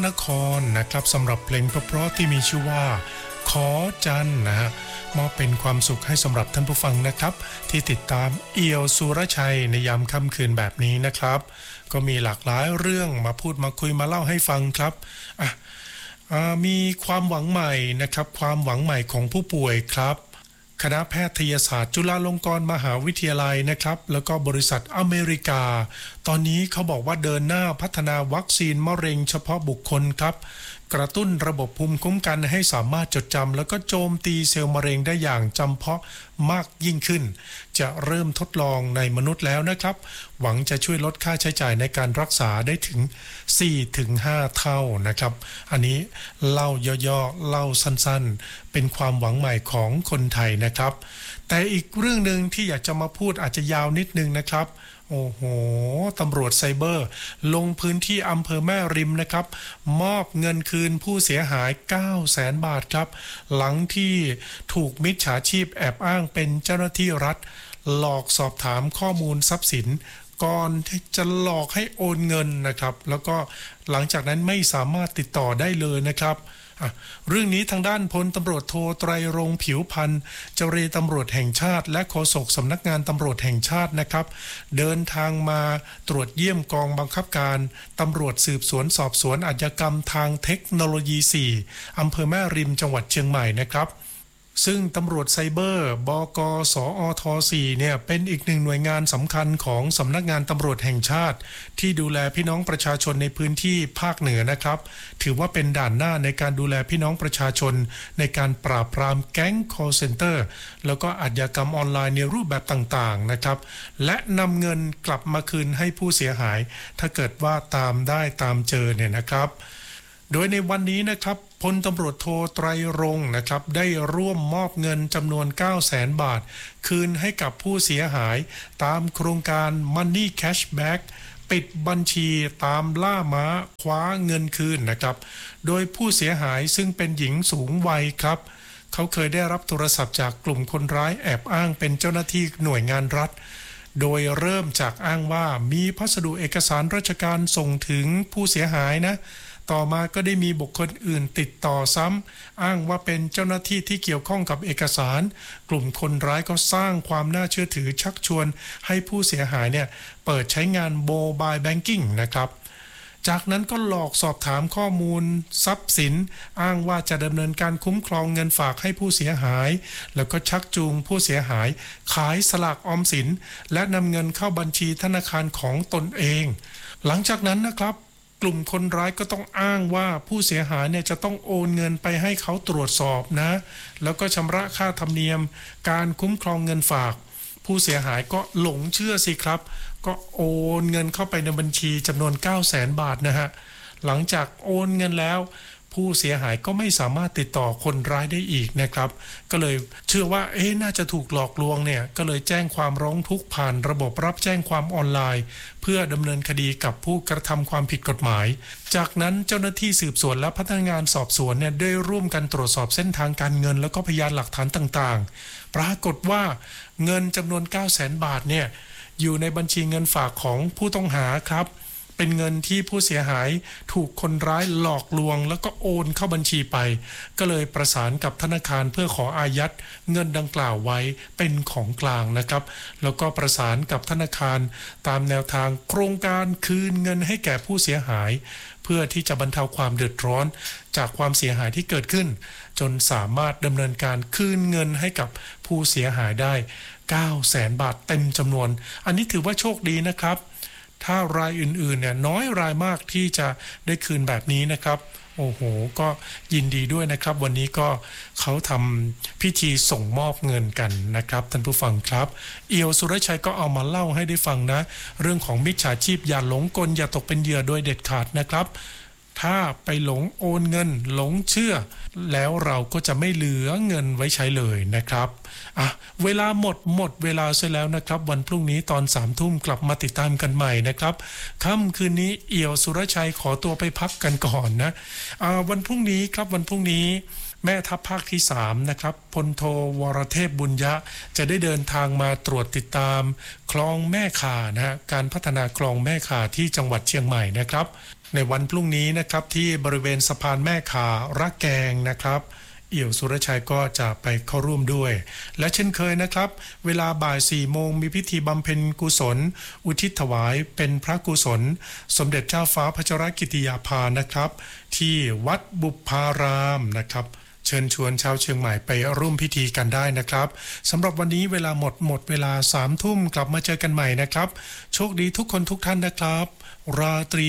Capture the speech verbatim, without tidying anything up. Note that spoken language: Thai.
นครนะครับสำหรับเพลงเพราะๆที่มีชื่อว่าขอจันนะฮะมอบเป็นความสุขให้สำหรับท่านผู้ฟังนะครับที่ติดตามเอี่ยวสุรชัยในยามค่ำคืนแบบนี้นะครับก็มีหลากหลายเรื่องมาพูดมาคุยมาเล่าให้ฟังครับอ่ะมีความหวังใหม่นะครับความหวังใหม่ของผู้ป่วยครับคณะแพทยศาสตร์จุฬาลงกรณ์มหาวิทยาลัยนะครับแล้วก็บริษัทอเมริกาตอนนี้เขาบอกว่าเดินหน้าพัฒนาวัคซีนมะเร็งเฉพาะบุคคลครับกระตุ้นระบบภูมิคุ้มกันให้สามารถจดจำแล้วก็โจมตีเซลล์มะเร็งได้อย่างจำเพาะมากยิ่งขึ้นจะเริ่มทดลองในมนุษย์แล้วนะครับหวังจะช่วยลดค่าใช้จ่ายในการรักษาได้ถึง สี่ถึงห้า เท่านะครับอันนี้เล่าย่อๆเล่าสั้นๆเป็นความหวังใหม่ของคนไทยนะครับแต่อีกเรื่องนึงที่อยากจะมาพูดอาจจะยาวนิดนึงนะครับโอ้โหตำรวจไซเบอร์ลงพื้นที่อำเภอแม่ริมนะครับมอบเงินคืนผู้เสียหาย เก้าแสน บาทครับหลังที่ถูกมิจฉาชีพแอบอ้างเป็นเจ้าหน้าที่รัฐหลอกสอบถามข้อมูลทรัพย์สินก่อนที่จะหลอกให้โอนเงินนะครับแล้วก็หลังจากนั้นไม่สามารถติดต่อได้เลยนะครับเรื่องนี้ทางด้านพลตำรวจโทไตรรงค์ผิวพันธ์เจรตำรวจแห่งชาติและโฆษกสำนักงานตำรวจแห่งชาตินะครับเดินทางมาตรวจเยี่ยมกองบังคับการตำรวจสืบสวนสอบสวนอาชญากรรมทางเทคโนโลยีสี่อำเภอแม่ริมจังหวัดเชียงใหม่นะครับซึ่งตำรวจไซเบอร์บก.สอท.สี่เนี่ยเป็นอีกหนึ่งหน่วยงานสำคัญของสำนักงานตำรวจแห่งชาติที่ดูแลพี่น้องประชาชนในพื้นที่ภาคเหนือนะครับถือว่าเป็นด่านหน้าในการดูแลพี่น้องประชาชนในการปราบปรามแก๊ง call center แล้วก็อาชญากรรมออนไลน์ในรูปแบบต่างๆนะครับและนำเงินกลับมาคืนให้ผู้เสียหายถ้าเกิดว่าตามได้ตามเจอเนี่ยนะครับโดยในวันนี้นะครับพลตำรวจโทไตรรงค์นะครับได้ร่วมมอบเงินจำนวน เก้าแสน บาทคืนให้กับผู้เสียหายตามโครงการ Money Cashback ปิดบัญชีตามล่าม้าคว้าเงินคืนนะครับโดยผู้เสียหายซึ่งเป็นหญิงสูงวัยครับเขาเคยได้รับโทรศัพท์จากกลุ่มคนร้ายแอบอ้างเป็นเจ้าหน้าที่หน่วยงานรัฐโดยเริ่มจากอ้างว่ามีพัสดุเอกสารราชการส่งถึงผู้เสียหายนะต่อมาก็ได้มีบุคคลอื่นติดต่อซ้ำอ้างว่าเป็นเจ้าหน้าที่ที่เกี่ยวข้องกับเอกสารกลุ่มคนร้ายก็สร้างความน่าเชื่อถือชักชวนให้ผู้เสียหายเนี่ยเปิดใช้งานโมบายแบงกิ้งนะครับจากนั้นก็หลอกสอบถามข้อมูลทรัพย์สินอ้างว่าจะดำเนินการคุ้มครองเงินฝากให้ผู้เสียหายแล้วก็ชักจูงผู้เสียหายขายสลากออมสินและนำเงินเข้าบัญชีธนาคารของตนเองหลังจากนั้นนะครับกลุ่มคนร้ายก็ต้องอ้างว่าผู้เสียหายเนี่ยจะต้องโอนเงินไปให้เขาตรวจสอบนะแล้วก็ชำระค่าธรรมเนียมการคุ้มครองเงินฝากผู้เสียหายก็หลงเชื่อสิครับก็โอนเงินเข้าไปในบัญชีจำนวน เก้าแสน บาทนะฮะหลังจากโอนเงินแล้วผู้เสียหายก็ไม่สามารถติดต่อคนร้ายได้อีกนะครับก็เลยเชื่อว่าเอ๊ะน่าจะถูกหลอกลวงเนี่ยก็เลยแจ้งความร้องทุกข์ผ่านระบบรับแจ้งความออนไลน์เพื่อดำเนินคดีกับผู้กระทำความผิดกฎหมายจากนั้นเจ้าหน้าที่สืบสวนและพนักงานสอบสวนเนี่ยได้ร่วมกันตรวจสอบเส้นทางการเงินแล้วก็พยานหลักฐานต่างๆปรากฏว่าเงินจำนวน เก้าแสน บาทเนี่ยอยู่ในบัญชีเงินฝากของผู้ต้องหาครับเป็นเงินที่ผู้เสียหายถูกคนร้ายหลอกลวงแล้วก็โอนเข้าบัญชีไปก็เลยประสานกับธนาคารเพื่อขออายัดเงินดังกล่าวไว้เป็นของกลางนะครับแล้วก็ประสานกับธนาคารตามแนวทางโครงการคืนเงินให้แก่ผู้เสียหายเพื่อที่จะบรรเทาความเดือดร้อนจากความเสียหายที่เกิดขึ้นจนสามารถดำเนินการคืนเงินให้กับผู้เสียหายได้ เก้าแสน บาทเต็มจำนวนอันนี้ถือว่าโชคดีนะครับถ้ารายอื่นๆเนี่ยน้อยรายมากที่จะได้คืนแบบนี้นะครับโอ้โหก็ยินดีด้วยนะครับวันนี้ก็เขาทำพิธีส่งมอบเงินกันนะครับท่านผู้ฟังครับเอี่ยวสุรชัยก็เอามาเล่าให้ได้ฟังนะเรื่องของมิจฉาชีพอย่าหลงกลอย่าตกเป็นเหยื่อโดยเด็ดขาดนะครับถ้าไปหลงโอนเงินหลงเชื่อแล้วเราก็จะไม่เหลือเงินไว้ใช้เลยนะครับอ่ะเวลาหมดหมดเวลาเสียแล้วนะครับวันพรุ่งนี้ตอนสามทุ่มกลับมาติดตามกันใหม่นะครับค่ำคืนนี้เอี่ยวสุรชัยขอตัวไปพักกันก่อนนะอ่าวันพรุ่งนี้ครับวันพรุ่งนี้แม่ทัพภาคที่สามนะครับพลโทวรเทพบุญยะจะได้เดินทางมาตรวจติดตามคลองแม่ข่านะฮะการพัฒนาคลองแม่ข่าที่จังหวัดเชียงใหม่นะครับในวันพรุ่งนี้นะครับที่บริเวณสะพานแม่ข่าระแกงนะครับเอี่ยวสุรชัยก็จะไปเข้าร่วมด้วยและเช่นเคยนะครับเวลาบ่ายสี่โมงมีพิธีบำเพ็ญกุศลอุทิศถวายเป็นพระกุศลสมเด็จเจ้าฟ้าพัชรกิติยาภานะครับที่วัดบุพารามนะครับเชิญชวนชาวเชียงใหม่ไปร่วมพิธีกันได้นะครับสำหรับวันนี้เวลาหมดหมดเวลาสามทุ่มกลับมาเจอกันใหม่นะครับโชคดีทุกคนทุกท่านนะครับราตรี